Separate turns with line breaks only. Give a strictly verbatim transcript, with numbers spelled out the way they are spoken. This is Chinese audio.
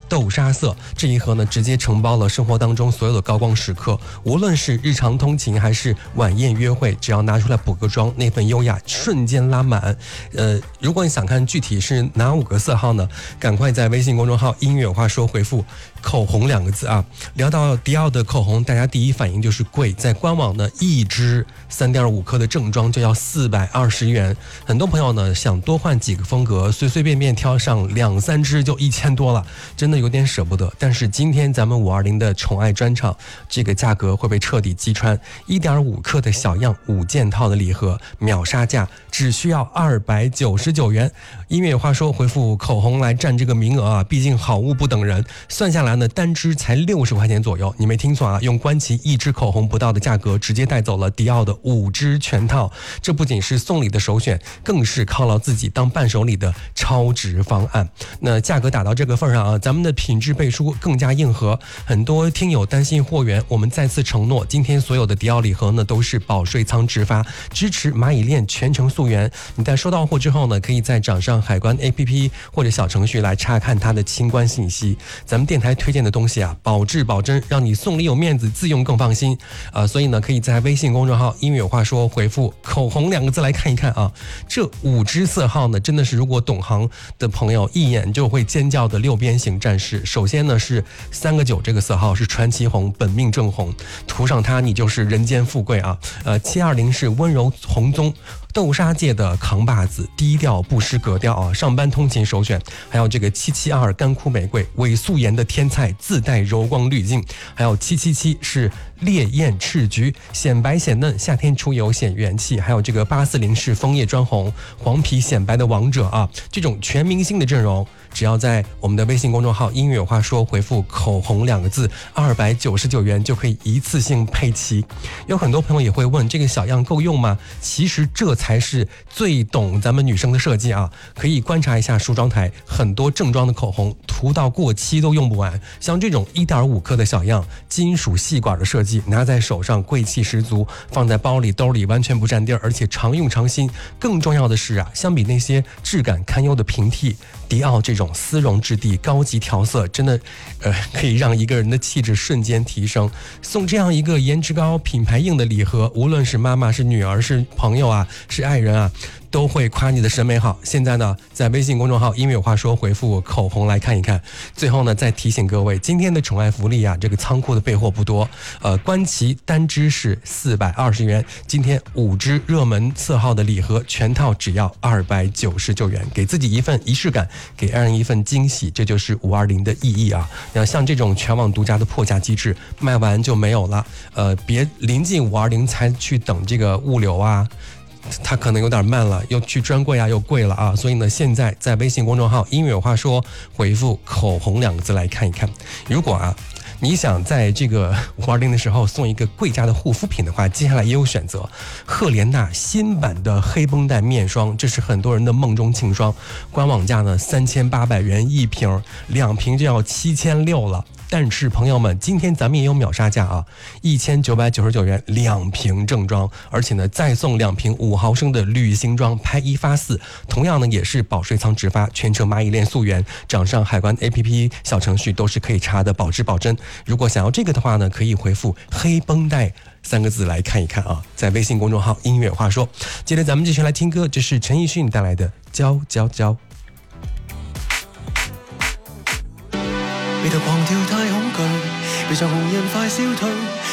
豆沙色，这一盒呢直接承包了生活当中所有的高光时刻，无论是日常通勤还是晚宴约会，只要拿出来补个妆，那份优雅瞬间拉满。呃，如果你想看具体是哪五个色号呢，赶快在微信公众号音乐有话说回复口红两个字啊。聊到迪奥的口红，大家第一反应就是贵，在官网呢一支 三点五 克的正装就要四百二十元，很多朋友呢想多换几个风格，随随便便挑上两三支就一千多了，真的有点舍不得。但是今天咱们五二零的宠爱专场，这个价格会被彻底击穿， 一点五 克的小样五件套的礼盒，秒杀价只需要二百九十九元。音乐有话说回复口红来占这个名额啊，毕竟好物不等人，算下来呢单支才六十块钱左右，你没听错啊，用关琦一支口红不到的价格直接带走了迪奥的五支全套，这不仅是送礼的首选，更是犒劳自己当伴手礼的超值方案。那价格打到这个份上啊，咱们的品质背书更加硬核，很多听友担心货源，我们再次承诺，今天所有的迪奥礼盒呢都是保税仓直发，支持蚂蚁链全程溯源。你在收到货之后呢，可以在掌上海关 A P P 或者小程序来查看它的清关信息。咱们电台推荐的东西啊，保质保真，让你送礼有面子，自用更放心啊、呃！所以呢，可以在微信公众号音乐有话说回复口红两个字来看一看啊。这五支色号呢，真的是如果懂行的朋友一眼就会尖叫的六边形战士。首先呢是三个九这个色号是传奇红，本命正红，涂上它你就是人间富贵啊。呃，七二零是温柔红棕，豆沙界的扛把子，低调不失格调啊，上班通勤首选。还有这个七七二干枯玫瑰，伪素颜的天菜，自带柔光滤镜。还有七七七是烈焰赤橘，显白显嫩，夏天出游显元气。还有这个八四零是枫叶砖红，黄皮显白的王者啊，这种全明星的阵容，只要在我们的微信公众号音乐有话说回复口红两个字，二百九十九元就可以一次性配齐。有很多朋友也会问，这个小样够用吗？其实这才是最懂咱们女生的设计啊！可以观察一下梳妆台，很多正装的口红涂到过期都用不完，像这种 一点五 克的小样，金属细管的设计，拿在手上贵气十足，放在包里兜里完全不占地儿，而且常用常新。更重要的是啊，相比那些质感堪忧的平替，迪奥这种丝绒质地高级调色，真的呃可以让一个人的气质瞬间提升。送这样一个颜值高品牌硬的礼盒，无论是妈妈是女儿是朋友啊是爱人啊，都会夸你的审美好。现在呢，在微信公众号音乐有话说回复口红来看一看。最后呢，再提醒各位，今天的宠爱福利啊，这个仓库的备货不多，呃，关琦单支是四百二十元，今天五支热门色号的礼盒全套只要二百九十九元，给自己一份仪式感，给爱人一份惊喜，这就是五二零的意义啊！那像这种全网独家的破价机制，卖完就没有了，呃，别临近五二零才去等这个物流啊。它可能有点慢了，又去专柜啊，又贵了啊，所以呢，现在在微信公众号音乐有话说回复口红两个字来看一看。如果啊你想在这个五二零的时候送一个贵价的护肤品的话，接下来也有选择。赫莲娜新版的黑绷带面霜，这是很多人的梦中情霜，官网价呢三千八百元一瓶，两瓶就要七千六了。但是朋友们，今天咱们也有秒杀价啊，一千九百九十九元两瓶正装，而且呢再送两瓶五毫升的旅行装，拍一发四，同样呢也是保税仓直发，全程蚂蚁链溯源，掌上海关 A P P 小程序都是可以查的，保质保真。如果想要这个的话呢，可以回复黑绷带三个字来看一看啊，在微信公众号音乐话说。接着咱们继续来听歌，这是陈奕迅带来的交交交。
被他狂跳太恐懼，被像紅人快消退。